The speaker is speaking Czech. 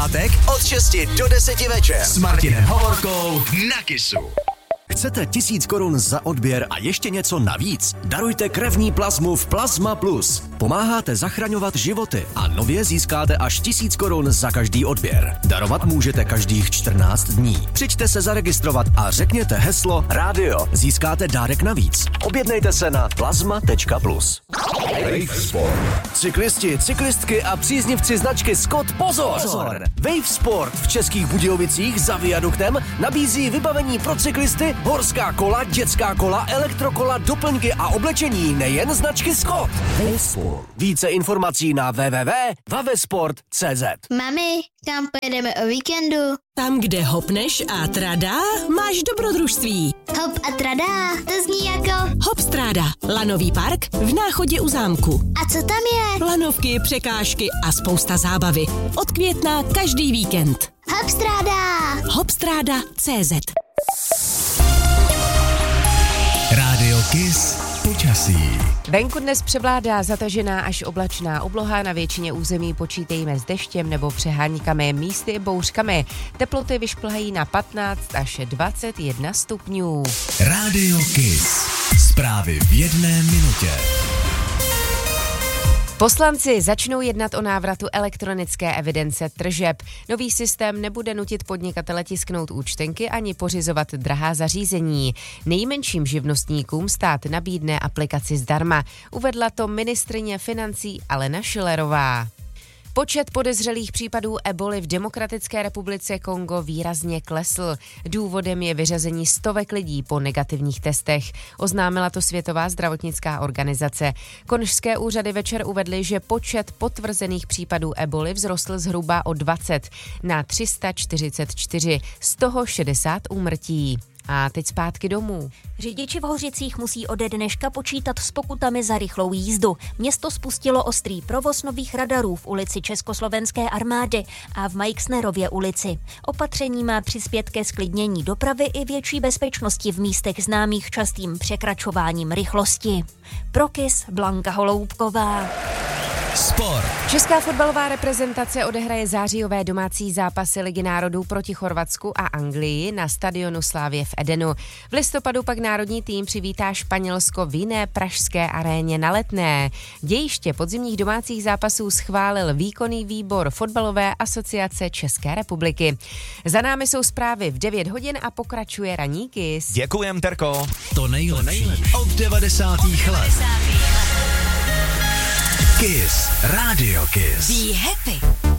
pátek od 6 do 10 večer s Martinem Hovorkou na Kissu. Chcete 1000 korun za odběr a ještě něco navíc? Darujte krevní plazmu v Plazma Plus. Pomáháte zachraňovat životy a nově získáte až 1000 korun za každý odběr. Darovat můžete každých 14 dní. Přijďte se zaregistrovat a řekněte heslo rádio. Získáte dárek navíc. Objednejte se na plazma.plus. Wave Sport. Cyklisti, cyklistky a příznivci značky Scott, pozor! Wave Sport v Českých Budějovicích za viaduktem nabízí vybavení pro cyklisty, horská kola, dětská kola, elektrokola, doplňky a oblečení nejen značky Scott. Wave Sport. Více informací na www.vavesport.cz. Mami, kam pojedeme o víkendu? Tam, kde hopneš a tradá, máš dobrodružství. Hop a tradá, to zní jako... Hopstráda, lanový park v Náchodě u zámku. A co tam je? Lanovky, překážky a spousta zábavy. Od května každý víkend. Hopstráda! Hopstráda.cz. Rádio Kiss počasí. Venku dnes převládá zatažená až oblačná obloha, na většině území počítejme s deštěm nebo přeháníkami, místy i bouřkami. Teploty vyšplhají na 15 až 21 stupňů. Rádio Kiss. Zprávy v 1 minutě. Poslanci začnou jednat o návratu elektronické evidence tržeb. Nový systém nebude nutit podnikatele tisknout účtenky ani pořizovat drahá zařízení. Nejmenším živnostníkům stát nabídne aplikaci zdarma. Uvedla to ministryně financí Alena Schillerová. Počet podezřelých případů eboly v Demokratické republice Kongo výrazně klesl. Důvodem je vyřazení stovek lidí po negativních testech. Oznámila to Světová zdravotnická organizace. Konžské úřady večer uvedly, že počet potvrzených případů eboly vzrostl zhruba o 20 na 344, z toho 60 úmrtí. A teď zpátky domů. Řidiči v Hořicích musí ode dneška počítat s pokutami za rychlou jízdu. Město spustilo ostrý provoz nových radarů v ulici Československé armády a v Majksnerově ulici. Opatření má přispět ke zklidnění dopravy i větší bezpečnosti v místech známých častým překračováním rychlosti. Pro Kiss Blanka Holoubková. Sport. Česká fotbalová reprezentace odehraje zářijové domácí zápasy Ligy národů proti Chorvatsku a Anglii na stadionu Slavie v Edenu. V listopadu pak národní tým přivítá Španělsko v jiné pražské aréně na Letné. Dějiště podzimních domácích zápasů schválil výkonný výbor Fotbalové asociace České republiky. Za námi jsou zprávy v 9 hodin a pokračuje ranní Kiss. Děkujem, Terko. To nejlepší od 90. let. Kiss. Radio Kiss. Be happy.